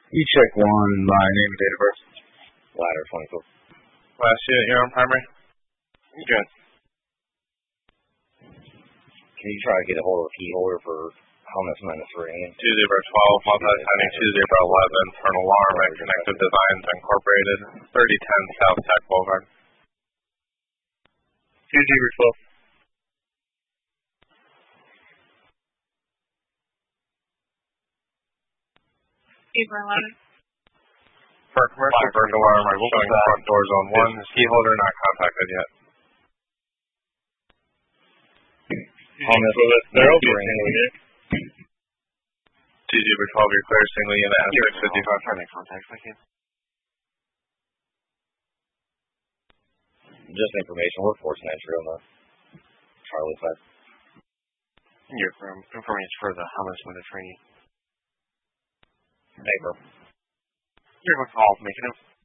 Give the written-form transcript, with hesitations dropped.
You check one, my name and date of birth. Ladder 24. Last unit, you're on primary? Good. Can you try to get a hold of a key holder for Honus -3? 2-0-12, multi-signing 2-0-11 for an alarm at Connective Designs Incorporated, 3010 South Tech Boulevard. 2-0-12. April 11. For a commercial burglar alarm, showing front door zone 1, key holder not contacted yet. Honus -3. 2-0-12, you're clear, single unit, asterisk 55. Contact, thank you. Just information, we're forcing entry on the Charlie side. Your information for the Honus -3. Paper. You're going to call, making him.